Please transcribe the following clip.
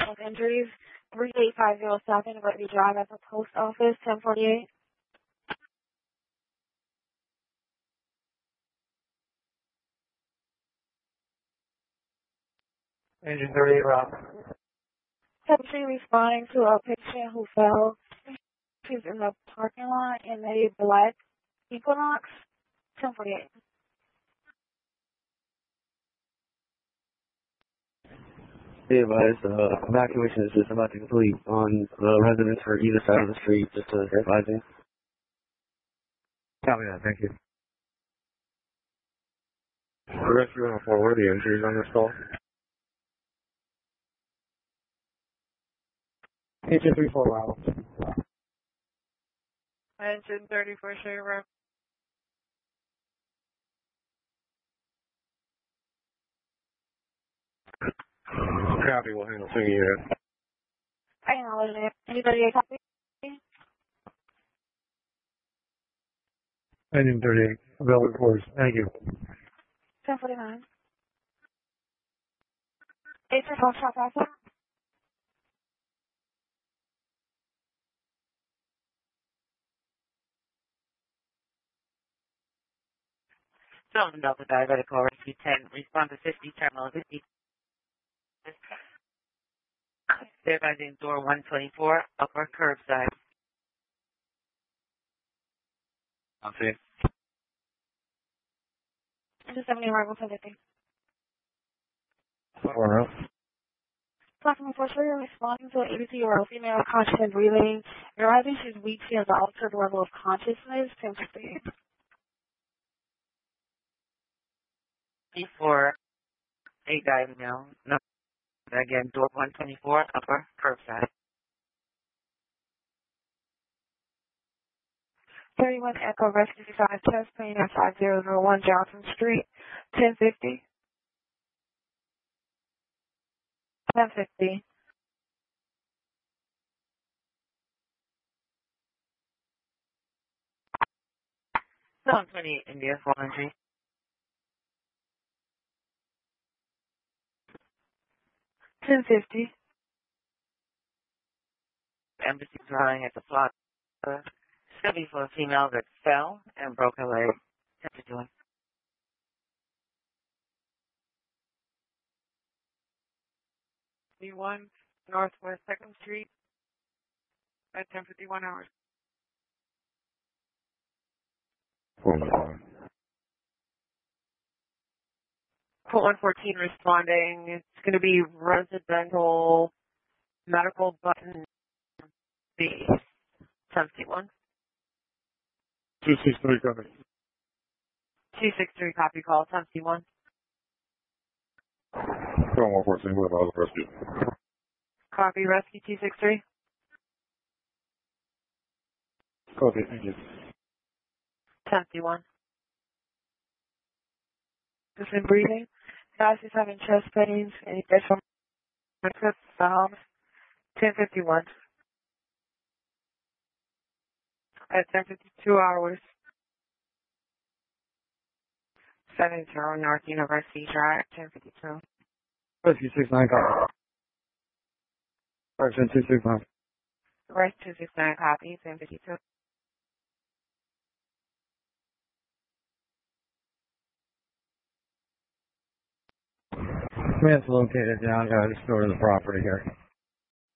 with injuries. 38507 Reddy Drive at the post office, 1048. Engine 38 Rob. Temperature responding to a patient who fell. She's in the parking lot in a black Equinox, 1048. Be advised, evacuation is just about to complete on the residents for either side of the street, just to advising. Copy that, thank you. Rescue 104, what are the injuries on this call? Engine 34 Rob. Engine 34 Sherry. Copy, we'll handle single unit. I acknowledge it. Anybody a copy? Engine 38, available reports, thank you. 1049. 834 Shop Alpha. Zone Delta Diabetic Call Rescue 10, respond to 50, terminal 50. Advising door 124, upper curbside. I'm seeing. 270 arrival 1050. Four up. Talking before Sherry responding to an 82-year-old female conscious and breathing. Realizing she's weak, she has an altered level of consciousness, 1050. Before a dive now. No. Again, door 124, upper curbside. 31 Echo Rescue 5 Chest Pain at 5001 Johnson Street, 1050. 1050. Zone 28, India, 400. $10.50. Embassy drawing at the plot. Study for a female that fell and broke her leg. What's it doing? D1 Northwest 2nd Street at 10:51 hours. 415. Port 114 responding. It's going to be residential medical button B. 1051. 263 copy. 263 copy call. 1051. Phone 114, what about the rescue? Copy rescue 263. Copy, thank you. 1051. Just in breathing. Guys is having chest pains and additional valves. 1051. At 10:52 hours. 70 North University Drive, 10:52. Rescue 69 copy. Correction 269. Rest 269 copy, 10:52. Man's located down, just over the property here.